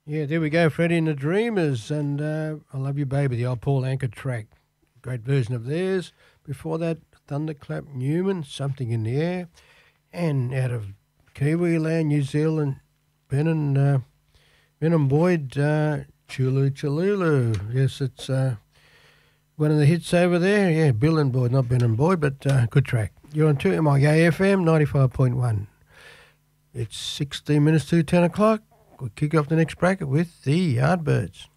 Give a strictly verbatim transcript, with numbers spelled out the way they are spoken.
Yeah, there we go, Freddie and the Dreamers, and uh, I Love You Baby, the old Paul Anka track. Great version of theirs. Before that, Thunderclap Newman, Something in the Air. And out of Kiwi land, New Zealand, Ben and, uh, ben and Boyd, uh, Chulu Chululu. Yes, it's uh, one of the hits over there. Yeah, Bill and Boyd, not Ben and Boyd, but uh, good track. You're on two M I K F M, ninety-five point one. It's sixteen minutes to ten o'clock. We'll kick off the next bracket with the Yardbirds.